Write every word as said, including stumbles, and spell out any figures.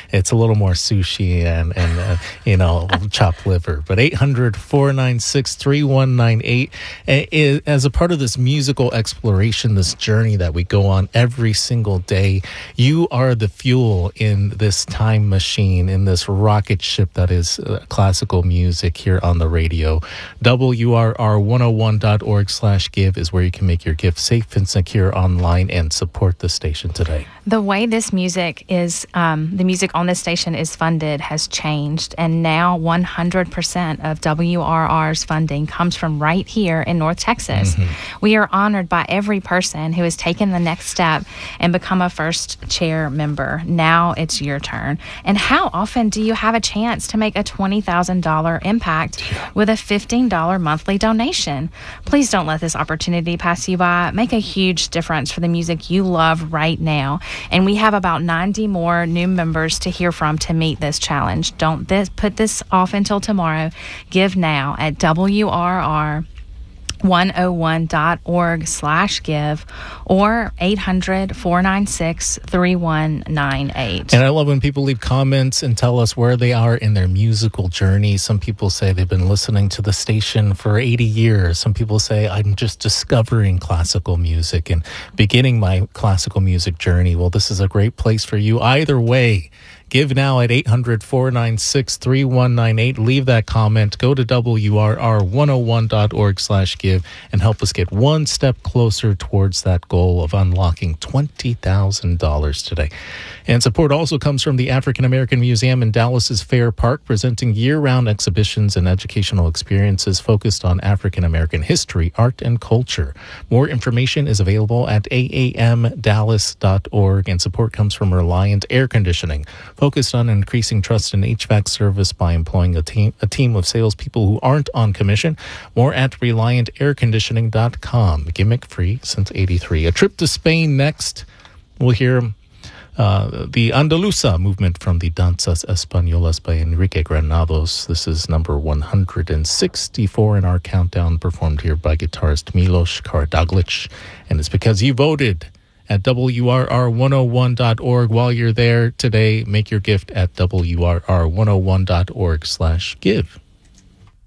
it's a little more sushi and, and uh, you know, chopped liver. But eight hundred, four nine six, three one nine eight, as a part of this musical exploration, this journey that we go on every single day, you are the fuel in this time machine, in this rocket ship that is uh, classical music here on the radio. W R R one oh one dot org slash give is where you can make your gift safe and secure online and support the station today. The way this music is, um, the music on this station is funded has changed, and now one hundred percent of W R R's funding comes from right here in North Texas. Mm-hmm. We are honored by every person who has taken the next step and become a first chair member. Now it's your turn. And how often do you have a chance to make a twenty thousand dollars impact with a fifteen dollars monthly donation? Please don't let this opportunity pass you by. Make a huge difference for the music you love right now. And we have about ninety more new members to hear from to meet this challenge. Don't this, put this off until tomorrow. Give now at W R R one oh one dot org slash give or eight hundred, four nine six, three one nine eight. And I love when people leave comments and tell us where they are in their musical journey. Some people say they've been listening to the station for eighty years. Some people say I'm just discovering classical music and beginning my classical music journey. Well, this is a great place for you. Either way, give now at eight hundred, four nine six, three one nine eight. Leave that comment. Go to W R R one oh one dot org slash give and help us get one step closer towards that goal of unlocking twenty thousand dollars today. And support also comes from the African American Museum in Dallas's Fair Park, presenting year-round exhibitions and educational experiences focused on African American history, art, and culture. More information is available at A A M dallas dot org, and support comes from Reliant Air Conditioning, focused on increasing trust in H V A C service by employing a team a team of salespeople who aren't on commission. More at reliant air conditioning dot com. Gimmick free since eighty-three. A trip to Spain next. We'll hear uh, the Andalusa movement from the Danzas Españolas by Enrique Granados. This is number one hundred sixty-four in our countdown, performed here by guitarist Milos Karadzic. And it's because you voted at W R R one oh one dot org. While you're there today, make your gift at W R R one oh one dot org slash give.